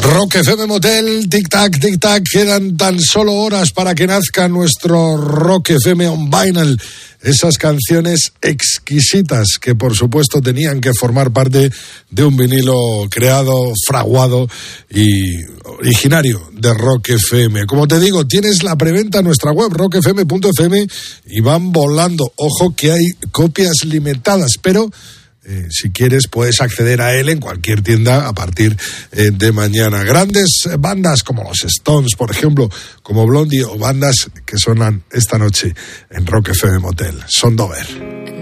Rock FM Motel, tic-tac, tic-tac, quedan tan solo horas para que nazca nuestro Rock FM on Vinyl. Esas canciones exquisitas que por supuesto tenían que formar parte de un vinilo creado, fraguado y originario de Rock FM. Como te digo, tienes la preventa en nuestra web rockfm.fm y van volando. Ojo que hay copias limitadas, pero si quieres puedes acceder a él en cualquier tienda a partir de mañana. Grandes bandas como los Stones, por ejemplo, como Blondie, o bandas que sonan esta noche en Rock FM Motel. Sondover.